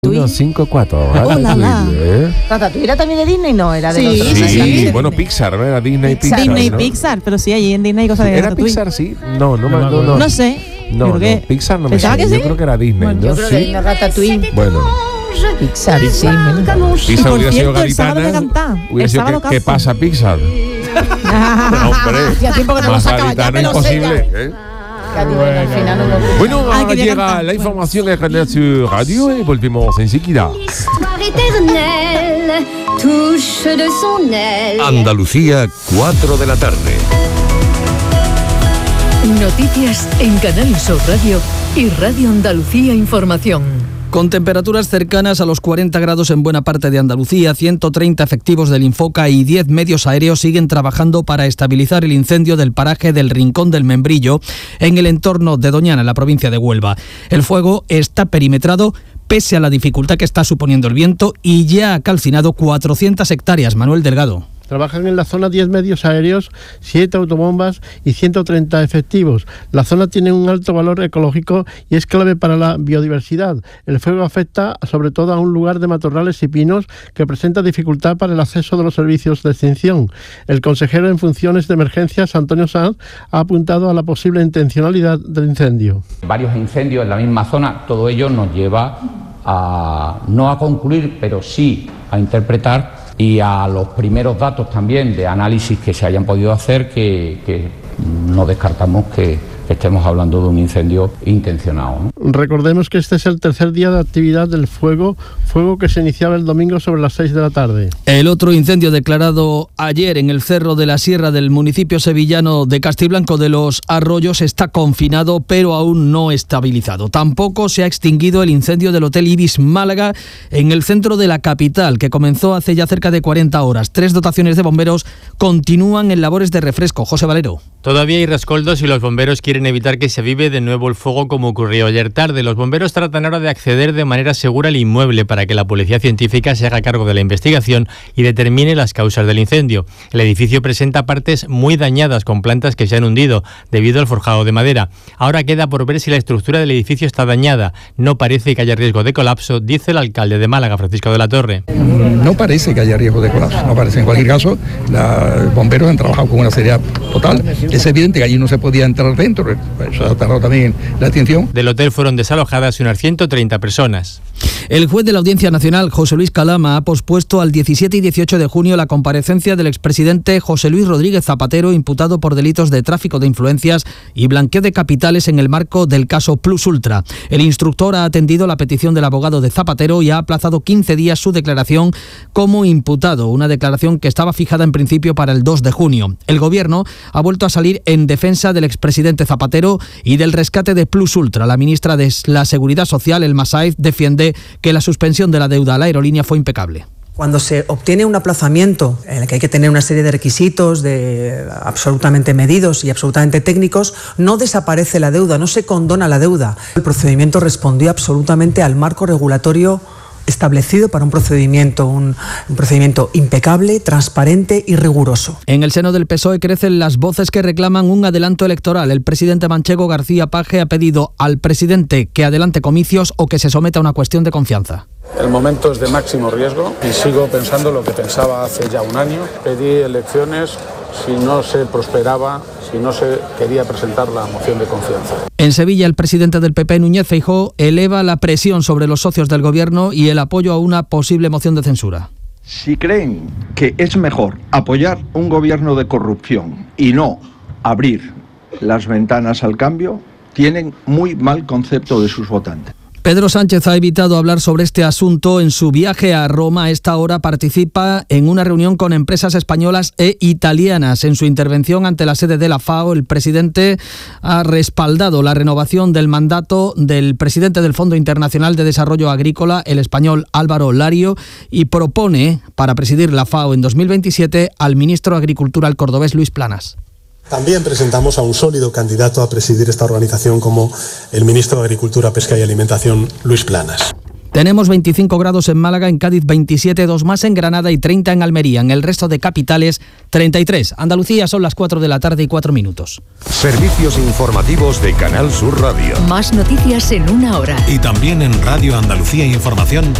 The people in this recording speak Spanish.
154. ¿Ratatouille era también de Disney? No, era de los Sí, sí. Bueno, Pixar, ¿verdad? Disney Pixar. Disney ¿no? Pixar, pero sí, allí en Disney hay cosas de ¿Era Ratatouille. Pixar, sí? No sé. No, Pixar no me ¿Pensaba suena. que sí? Yo creo que era Disney, Bueno, ¿no? Yo creo que era Ratatouille. Bueno. Pixar, sí. Pixar Por hubiera sido cierto, el sábado gaditana. de cantar. Hubiera El sido sábado ¿qué canto. pasa Pixar? Hombre, Hacía tiempo que no lo más sacaba, ya gaditana me lo sé imposible, ya. ¿eh? Al final no lo Bueno, Ah, ahora quería llega cantar. la información de Canal Sur Radio y volvemos enseguida. Éternelle, touche de son aile. Andalucía, 4 de la tarde. Noticias en Canal Sur Radio y Radio Andalucía Información. Con temperaturas cercanas a los 40 grados en buena parte de Andalucía, 130 efectivos del Infoca y 10 medios aéreos siguen trabajando para estabilizar el incendio del paraje del Rincón del Membrillo en el entorno de Doñana, en la provincia de Huelva. El fuego está perimetrado pese a la dificultad que está suponiendo el viento y ya ha calcinado 400 hectáreas. Manuel Delgado. Trabajan en la zona 10 medios aéreos, 7 autobombas y 130 efectivos. La zona tiene un alto valor ecológico y es clave para la biodiversidad. El fuego afecta sobre todo a un lugar de matorrales y pinos que presenta dificultad para el acceso de los servicios de extinción. El consejero en funciones de emergencias, Antonio Sanz, ha apuntado a la posible intencionalidad del incendio. Varios incendios en la misma zona, todo ello nos lleva a no a concluir, pero sí a interpretar y a los primeros datos también de análisis que se hayan podido hacer que no descartamos que estemos hablando de un incendio intencionado, ¿no? Recordemos que este es el tercer día de actividad del fuego que se iniciaba el domingo sobre las 6 de la tarde. El otro incendio declarado ayer en el Cerro de la Sierra del municipio sevillano de Castiblanco de los Arroyos está confinado, pero aún no estabilizado. Tampoco se ha extinguido el incendio del Hotel Ibis Málaga en el centro de la capital, que comenzó hace ya cerca de 40 horas. 3 dotaciones de bomberos continúan en labores de refresco. José Valero. Todavía hay rescoldos y los bomberos quieren evitar que se avive de nuevo el fuego como ocurrió ayer tarde. Los bomberos tratan ahora de acceder de manera segura al inmueble para que la policía científica se haga cargo de la investigación y determine las causas del incendio. El edificio presenta partes muy dañadas con plantas que se han hundido debido al forjado de madera. Ahora queda por ver si la estructura del edificio está dañada. No parece que haya riesgo de colapso, dice el alcalde de Málaga, Francisco de la Torre. No parece que haya riesgo de colapso, no parece. En cualquier caso, los bomberos han trabajado con una seriedad total. Es evidente que allí no se podía entrar dentro, eso ha tardado también la atención. Del hotel fueron desalojadas unas 130 personas. El juez de la Audiencia Nacional, José Luis Calama, ha pospuesto al 17 y 18 de junio la comparecencia del expresidente José Luis Rodríguez Zapatero, imputado por delitos de tráfico de influencias y blanqueo de capitales en el marco del caso Plus Ultra. El instructor ha atendido la petición del abogado de Zapatero y ha aplazado 15 días su declaración como imputado, una declaración que estaba fijada en principio para el 2 de junio. El Gobierno ha vuelto a salir en defensa del expresidente Zapatero y del rescate de Plus Ultra. La ministra de la Seguridad Social, Elma Sáez, defiende que la suspensión de la deuda a la aerolínea fue impecable. Cuando se obtiene un aplazamiento en el que hay que tener una serie de requisitos absolutamente medidos y absolutamente técnicos, no desaparece la deuda, no se condona la deuda. El procedimiento respondió absolutamente al marco regulatorio establecido para un procedimiento impecable, transparente y riguroso. En el seno del PSOE crecen las voces que reclaman un adelanto electoral. El presidente manchego García Page ha pedido al presidente que adelante comicios o que se someta a una cuestión de confianza. El momento es de máximo riesgo y sigo pensando lo que pensaba hace ya un año. Pedí elecciones si no se prosperaba, si no se quería presentar la moción de confianza. En Sevilla, el presidente del PP, Núñez Feijóo, eleva la presión sobre los socios del gobierno y el apoyo a una posible moción de censura. Si creen que es mejor apoyar un gobierno de corrupción y no abrir las ventanas al cambio, tienen muy mal concepto de sus votantes. Pedro Sánchez ha evitado hablar sobre este asunto en su viaje a Roma. A esta hora participa en una reunión con empresas españolas e italianas. En su intervención ante la sede de la FAO, el presidente ha respaldado la renovación del mandato del presidente del Fondo Internacional de Desarrollo Agrícola, el español Álvaro Lario, y propone para presidir la FAO en 2027 al ministro de Agricultura, el cordobés Luis Planas. También presentamos a un sólido candidato a presidir esta organización como el ministro de Agricultura, Pesca y Alimentación, Luis Planas. Tenemos 25 grados en Málaga, en Cádiz 27, 2 más en Granada y 30 en Almería. En el resto de capitales 33. Andalucía, son las 4 de la tarde y 4 minutos. Servicios informativos de Canal Sur Radio. Más noticias en una hora. Y también en Radio Andalucía Información.